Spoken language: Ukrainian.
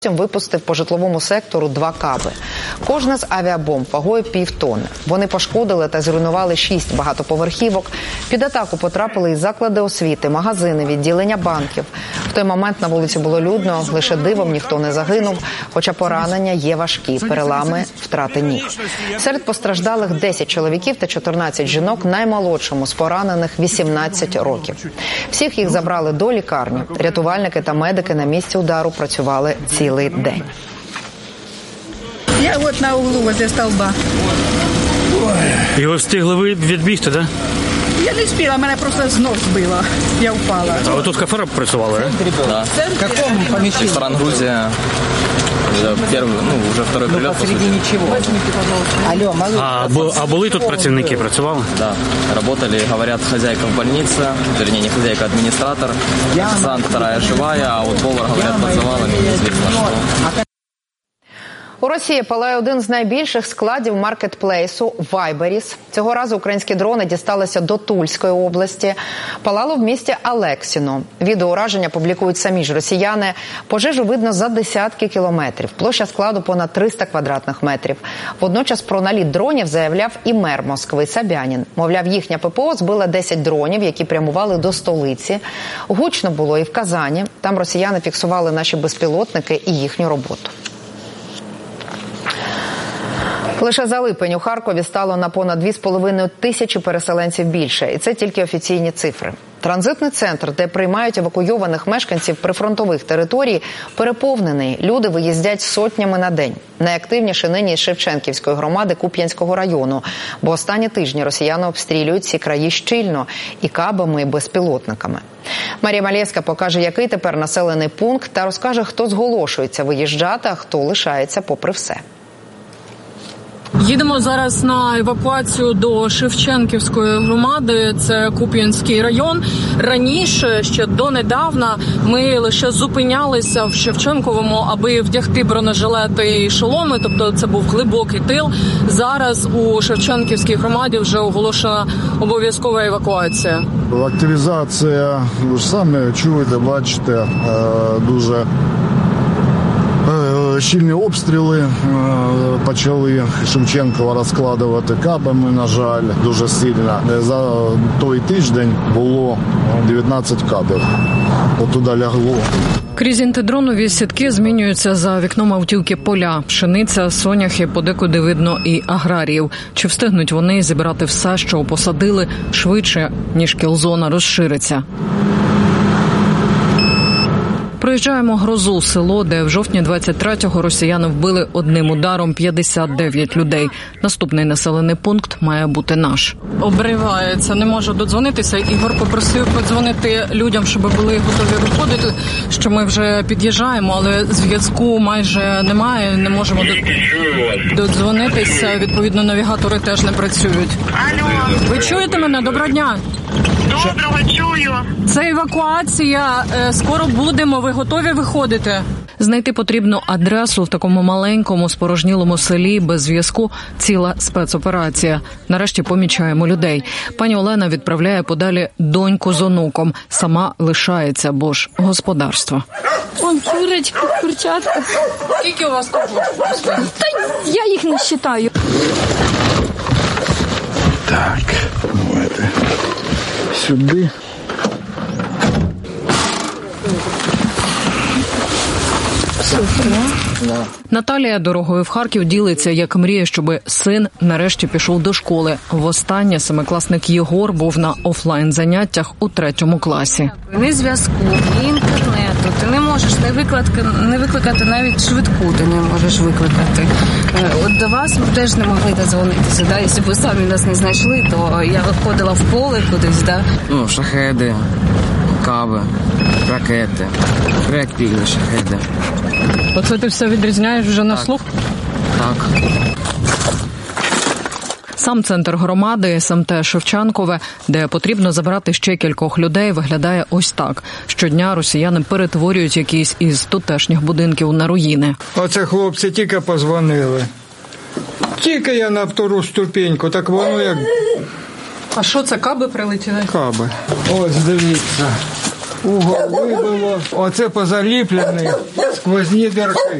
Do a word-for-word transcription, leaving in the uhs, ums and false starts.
Випустив по житловому сектору два каби. Кожна з авіабомб вагою півтонни. Вони пошкодили та зруйнували шість багатоповерхівок. Під атаку потрапили і заклади освіти, магазини, відділення банків. В той момент на вулиці було людно, лише дивом ніхто не загинув, хоча поранення є важкі, перелами, втрати ніг. Серед постраждалих десять чоловіків та чотирнадцять жінок, наймолодшому з поранених вісімнадцять років. Всіх їх забрали до лікарні. Рятувальники та медики на місці удару працювали цілий день. Я от на углу возле столба. І ви встигли ви відбігти, так? Я не встигла, мене просто з ног збило. Я впала. А ви тут в кафе працювали, так? Да. В каком помещении? Ресторан «Грузия». Первый, ну, уже второй прилет. Посреди ничего. Алло, малыш. А, бу, а були тут працівники, працювали? Да, работали, говорят, хозяйка в больнице, вернее, не хозяйка, а администратор. Официант вторая живая, а вот повар, говорят, под завалами, неизвестно что. У Росії палає один з найбільших складів маркетплейсу «Вайберіс». Цього разу українські дрони дісталися до Тульської області. Палало в місті Алексіно. Відео ураження публікують самі ж росіяни. Пожежу видно за десятки кілометрів. Площа складу понад триста квадратних метрів. Водночас про наліт дронів заявляв і мер Москви Собянін. Мовляв, їхня ППО збила десять дронів, які прямували до столиці. Гучно було і в Казані. Там росіяни фіксували наші безпілотники і їхню роботу. Лише за липень у Харкові стало на понад дві з половиною тисячі переселенців більше. І це тільки офіційні цифри. Транзитний центр, де приймають евакуйованих мешканців прифронтових територій, переповнений. Люди виїздять сотнями на день. Найактивніше нині з Шевченківської громади Куп'янського району. Бо останні тижні росіяни обстрілюють ці краї щільно і кабами, і безпілотниками. Марія Малєвська покаже, який тепер населений пункт, та розкаже, хто зголошується виїжджати, а хто лишається попри все. Їдемо зараз на евакуацію до Шевченківської громади, це Куп'янський район. Раніше, ще донедавна, ми лише зупинялися в Шевченковому, аби вдягти бронежилети і шоломи, тобто це був глибокий тил. Зараз у Шевченківській громаді вже оголошена обов'язкова евакуація. Активізація, ви ж самі чуєте, бачите, дуже... щільні обстріли почали Шевченкова розкладувати кабами, на жаль, дуже сильно. За той тиждень було дев'ятнадцять кабів. Отуди лягло. Крізь антидронові сітки змінюються за вікном автівки поля. Пшениця, соняхи, подекуди видно і аграріїв. Чи встигнуть вони зібрати все, що посадили, швидше, ніж кілзона розшириться? Проїжджаємо Грозу, село, де в жовтні двадцять третього росіяни вбили одним ударом п'ятдесят дев'ять людей. Наступний населений пункт має бути наш. Обривається, не можу додзвонитися. Ігор попросив подзвонити людям, щоб були готові виходити, що ми вже під'їжджаємо, але зв'язку майже немає, не можемо додзвонитися. Відповідно, навігатори теж не працюють. Алло. Ви чуєте мене? Доброго дня. Доброго, чую. Це евакуація. Скоро будемо. Ви готові виходити? Знайти потрібну адресу в такому маленькому, спорожнілому селі без зв'язку – ціла спецоперація. Нарешті помічаємо людей. Пані Олена відправляє подалі доньку з онуком. Сама лишається, бо ж господарство. Вон курочки, курчатка. Скільки у вас курочок? Та я їх не вважаю. Так, давайте сюди. Наталія дорогою в Харків ділиться, як мріє, щоб син нарешті пішов до школи. Востаннє семикласник Єгор був на офлайн-заняттях у третьому класі. Ні зв'язку, ні інтернету. Ти не можеш не викликати, не викликати навіть швидку, ти не можеш викликати. От до вас ми теж не могли дозвонитися. Да? Якщо б ви самі нас не знайшли, то я виходила в поле кудись. Да? Ну, шахеди, каби, ракети, реактивні шахеди. Оце ти все відрізняєш вже на слух? Так. Сам центр громади, СМТ Шевченкове, де потрібно забрати ще кількох людей, виглядає ось так. Щодня росіяни перетворюють якісь із тутешніх будинків на руїни. Оце хлопці тільки позвонили. Тільки я на втору ступеньку, так воно як... А що це, каби прилетіли? Каби. Ось, дивіться. угол вибило. Оце позаліплені сквозні дірки.